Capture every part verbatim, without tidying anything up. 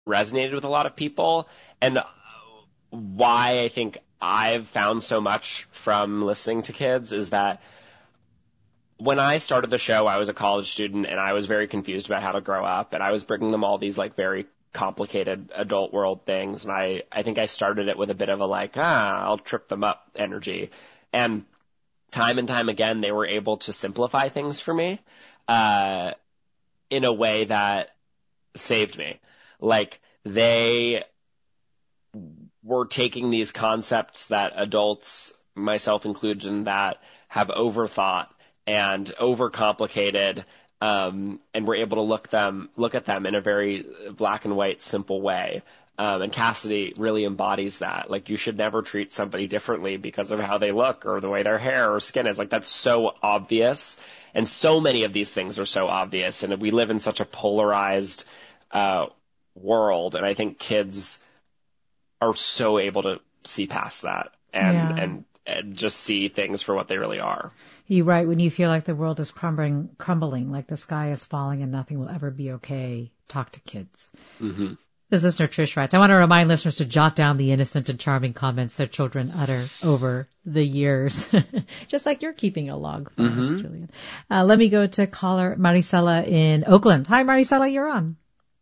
resonated with a lot of people, and why I think I've found so much from listening to kids is that when I started the show, I was a college student and I was very confused about how to grow up, and I was bringing them all these like very complicated adult world things, and I, I think I started it with a bit of a like, ah, I'll trip them up energy. And time and time again, they were able to simplify things for me uh, in a way that saved me. Like, they were taking these concepts that adults, myself included in that, have overthought and overcomplicated, um, and we're able to look them, look at them in a very black and white, simple way. Um, and Cassidy really embodies that. Like, you should never treat somebody differently because of how they look or the way their hair or skin is. Like, that's so obvious. And so many of these things are so obvious. And we live in such a polarized uh, world. And I think kids are so able to see past that and, yeah. and, and just see things for what they really are. You're right. When you feel like the world is crumbling, crumbling, like the sky is falling and nothing will ever be okay, talk to kids. Mm-hmm. This listener Trish writes, I want to remind listeners to jot down the innocent and charming comments their children utter over the years, just like you're keeping a log for mm-hmm. us, Julian. Uh, let me go to caller Maricela in Oakland. Hi, Maricela, you're on.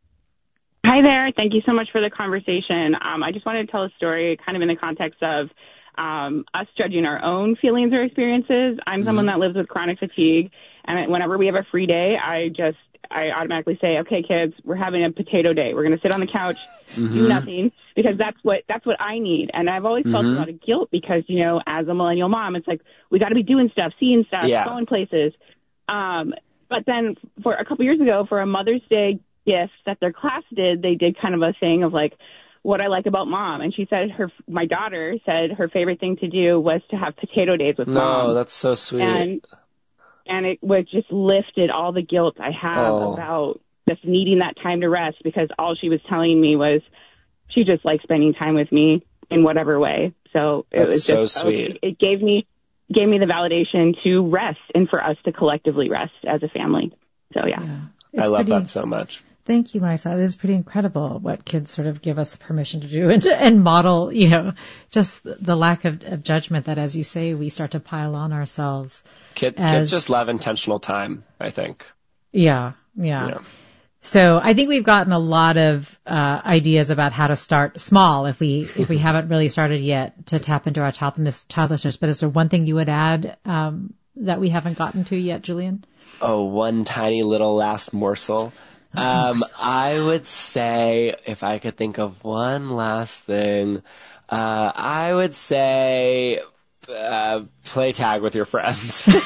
Hi there. Thank you so much for the conversation. Um, I just wanted to tell a story kind of in the context of um, us judging our own feelings or experiences. I'm mm-hmm. someone that lives with chronic fatigue, and whenever we have a free day, I just I automatically say, okay, kids, we're having a potato day. We're going to sit on the couch, mm-hmm. do nothing, because that's what that's what I need. And I've always felt mm-hmm. a lot of guilt because, you know, as a millennial mom, it's like we got to be doing stuff, seeing stuff, yeah. going places. Um, but then for a couple years ago, for a Mother's Day gift that their class did, they did kind of a thing of like, what I like about mom. And she said her, my daughter said her favorite thing to do was to have potato days with no, mom. Oh, that's so sweet. And, and it was just lifted all the guilt I have oh. about just needing that time to rest, because all she was telling me was she just liked spending time with me in whatever way. So it that's was so just, sweet. It gave me, gave me the validation to rest and for us to collectively rest as a family. So yeah. yeah I love pretty, that so much. Thank you, Marisa. It is pretty incredible what kids sort of give us the permission to do and, to, and model, you know, just the lack of, of judgment that, as you say, we start to pile on ourselves. Kid, as, kids just love intentional time, I think. Yeah, yeah. yeah. So I think we've gotten a lot of uh, ideas about how to start small if we if we haven't really started yet to tap into our childlessness. childlessness. But is there one thing you would add um, that we haven't gotten to yet, Julian? Oh, one tiny little last morsel. Um, I would say, if I could think of one last thing, uh, I would say, uh, play tag with your friends. Do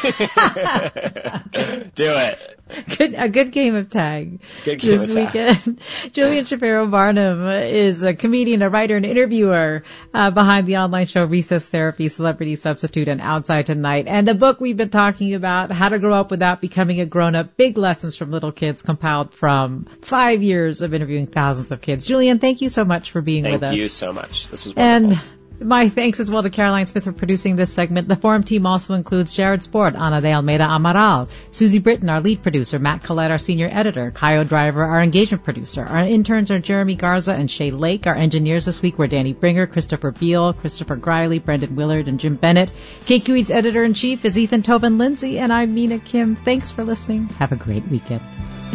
it. Good, a good game of tag good game this of weekend. Julian Shapiro Barnum is a comedian, a writer, and interviewer uh, behind the online show Recess Therapy, Celebrity Substitute, and Outside Tonight. And the book we've been talking about, How to Grow Up Without Becoming a Grown-Up, Big Lessons from Little Kids, compiled from five years of interviewing thousands of kids. Julian, thank you so much for being thank with us. Thank you so much. This was wonderful. And my thanks as well to Caroline Smith for producing this segment. The Forum team also includes Jared Sport, Ana de Almeida Amaral, Susie Britton, our lead producer, Matt Collette, our senior editor, Kaio Driver, our engagement producer. Our interns are Jeremy Garza and Shay Lake. Our engineers this week were Danny Bringer, Christopher Beal, Christopher Griley, Brendan Willard, and Jim Bennett. K Q E D's editor-in-chief is Ethan Tobin Lindsay, and I'm Mina Kim. Thanks for listening. Have a great weekend.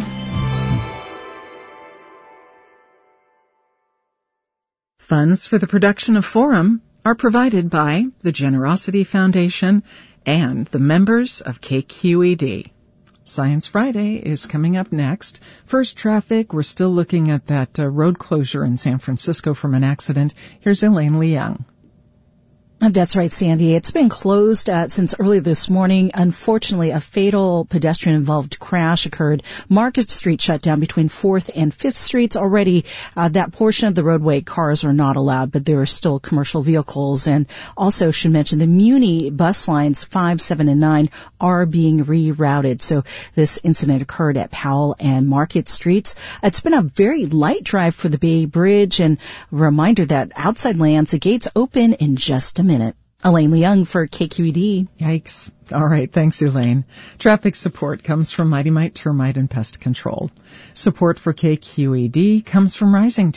Funds for the production of Forum are provided by the Generosity Foundation and the members of K Q E D. Science Friday is coming up next. First traffic, we're still looking at that uh, road closure in San Francisco from an accident. Here's Elaine Leung. That's right, Sandy. It's been closed uh, since early this morning. Unfortunately, a fatal pedestrian-involved crash occurred. Market Street shut down between fourth and fifth Streets. Already, uh, that portion of the roadway, cars are not allowed, but there are still commercial vehicles. And also should mention the Muni bus lines five, seven, and nine are being rerouted. So this incident occurred at Powell and Market Streets. It's been a very light drive for the Bay Bridge, and a reminder that outside lands, the gates open in just a minute. Elaine Leung for K Q E D. Yikes. All right. Thanks, Elaine. Traffic support comes from Mighty Mite Termite and Pest Control. Support for K Q E D comes from Rising